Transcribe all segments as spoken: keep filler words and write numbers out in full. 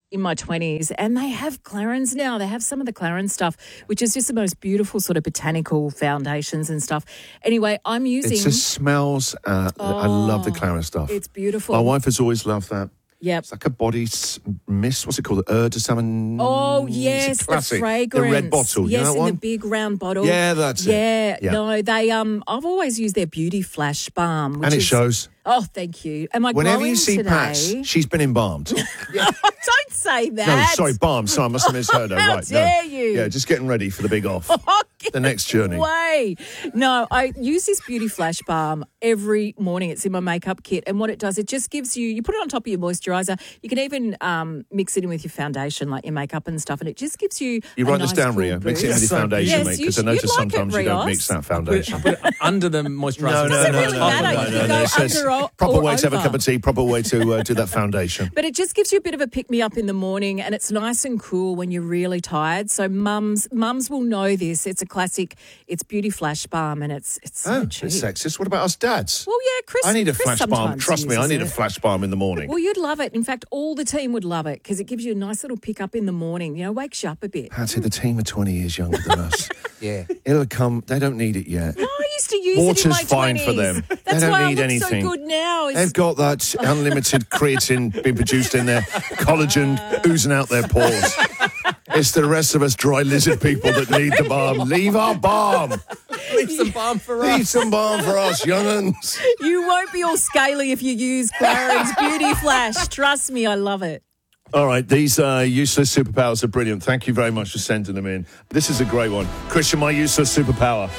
in my twenties, and they have Clarins now. They have some of the Clarins stuff, which is just the most beautiful sort of botanical foundations and stuff. Anyway, I'm using... It just smells... Uh, oh, I love the Clarins stuff. It's beautiful. My wife has always loved that. Yep. It's like a body mist. What's it called? The Eau de Salmon. Oh, yes, the fragrance. The red bottle. Yes, you know in one? the big round bottle. Yeah, that's yeah, it. Yeah. No, they. Um, I've always used their Beauty Flash Balm. Which and it is, shows. Oh, thank you. Am I Whenever glowing you see today? Pats, she's been embalmed. Yeah. Don't say that. No, sorry, balm. Sorry, I must have misheard her. How right, dare no. you? Yeah, just getting ready for the big off. Oh, the next journey. Way. No, I use this Beauty Flash Balm every morning. It's in my makeup kit. And what it does, it just gives you, you put it on top of your moisturiser. You can even um, mix it in with your foundation, like your makeup and stuff. And it just gives you You a write nice this down, cool Ria. Mix it in boost. with your foundation, Yes, mate, you because I should- notice you'd like sometimes it, you don't Rios. mix that Put foundation. it, put it under the moisturiser. No, no, Doesn't no, really no, matter. no, You no, can no, go It says under or- proper or way to have a over. cup of tea, proper way to uh, do that foundation. But it just gives you a bit of a pick-me-up in the morning, and it's nice and cool when you're really tired. So mums mums will know this. It's a classic. It's Beauty Flash Balm, and it's it's so Oh, cheap. it's sexist. What about us dads? Well, yeah, Chris. I need a Chris flash balm. sometimes Trust me, I uses need a it. flash balm in the morning. Well, you'd love it. In fact, all the team would love it because it gives you a nice little pick-up in the morning. You know, wakes you up a bit. Patsy, the team are twenty years younger than us. Yeah. It'll come. They don't need it yet. No, I used to use it in Water's my fine twenties. for them. That's They don't why need I look anything. so good now. It's- They've got that unlimited creatine being produced in there, collagen oozing out their pores. It's the rest of us dry lizard people that need the balm. Leave our balm. Leave some balm for Leave us. some balm for us, young'uns. You won't be all scaly if you use Clarins Beauty Flash. Trust me, I love it. All right, these uh, useless superpowers are brilliant. Thank you very much for sending them in. This is a great one. Christian, my useless superpower.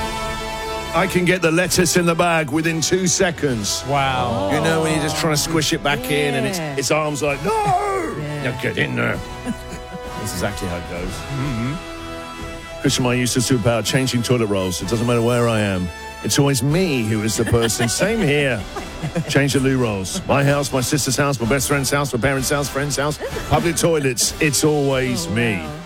I can get the lettuce in the bag within two seconds. Wow. You know, when you're just trying to squish it back in and it's, Yeah. its arms like, no! Yeah. Now get in there. That's exactly how it goes. Mm-hmm. Christian, my useless superpower, changing toilet rolls. It doesn't matter where I am. It's always me who is the person. Same here. Change the loo rolls. My house, my sister's house, my best friend's house, my parents' house, friend's house, public toilets. It's always Oh, me. wow.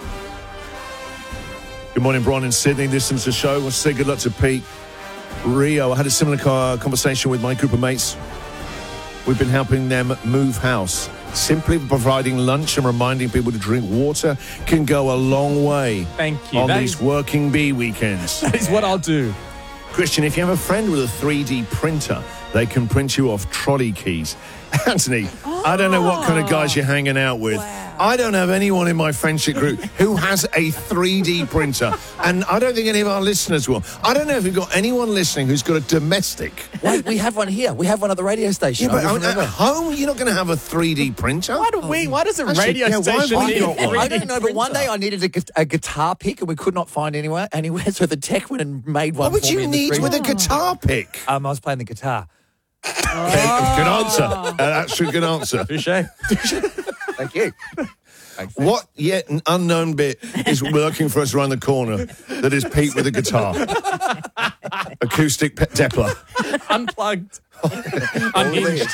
Good morning, Brian in Sydney. Listen to the show. We'll say good luck to Pete. Rio, I had a similar co- conversation with my group of mates. We've been helping them move house. Simply providing lunch and reminding people to drink water can go a long way. Thank you. On That these is- working bee weekends. That is what I'll do. Christian, if you have a friend with a three D printer, they can print you off trolley keys. Anthony, I don't know what kind of guys you're hanging out with. I don't have anyone in my friendship group who has a three D printer, and I don't think any of our listeners will. I don't know if we've got anyone listening who's got a domestic. Wait, we have one here. We have one at the radio station. Yeah, but I just at remember. home, you're not going to have a three D printer. Why do we? Why does a Actually, radio yeah, why have station we need got a one? I three D don't know, but one printer? day I needed a, gu- a guitar pick and we could not find anywhere, anywhere, so the tech went and made one What would for me you in the need three D. with a guitar pick? Um, I was playing the guitar. Okay, good answer. Uh, That's a good answer. Touche. Thank you. Thanks, man. What yet an unknown bit is working for us around the corner that is Pete with a guitar? Acoustic pe- Depler. Unplugged. Unhinged.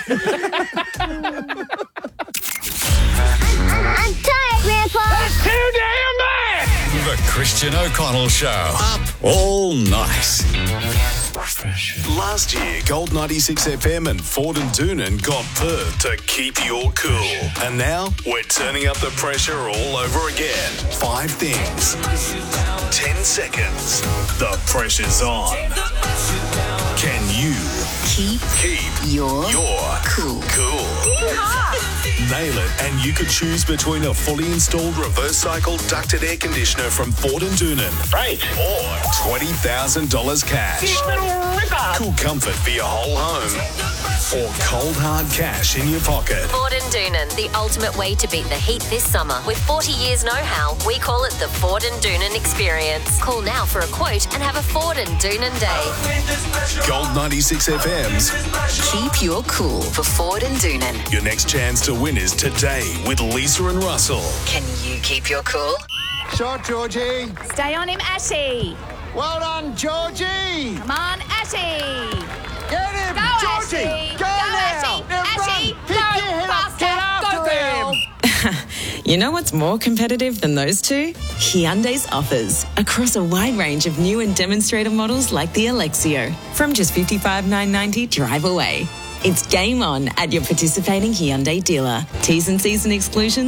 I'm tired, Grandpa. Too damn bad! The Christian O'Connell Show. Up all night. Last year, Gold ninety-six F M and Ford and Doonan got Perth to keep your cool. And now, we're turning up the pressure all over again. Five things. Ten seconds. The pressure's on. Can you Keep keep your your cool. cool? Nail it, and you could choose between a fully installed reverse cycle ducted air conditioner from Ford and Doonan. Right. Or twenty thousand dollars cash. Cool comfort for your whole home. Or cold hard cash in your pocket. Ford and Doonan, the ultimate way to beat the heat this summer. With forty years know-how, we call it the Ford and Doonan experience. Call now for a quote and have a Ford and Doonan day. Gold ninety-six F M's. Keep your cool for Ford and Doonan. Your next chance to win is today with Lisa and Russell. Can you keep your cool? Shot, Georgie. Stay on him, Ashy. Well done, Georgie. Come on, Ashy. Get him, Go, Georgie. Ashy. Go, Go, now. Ashy. Now Ashy, run. go Pick your head up. faster. Get after Go, girl. him. You know what's more competitive than those two? Hyundai's offers across a wide range of new and demonstrator models like the Alexio. From just fifty-five thousand nine hundred ninety dollars drive away. It's game on at your participating Hyundai dealer. T's and C's and exclusions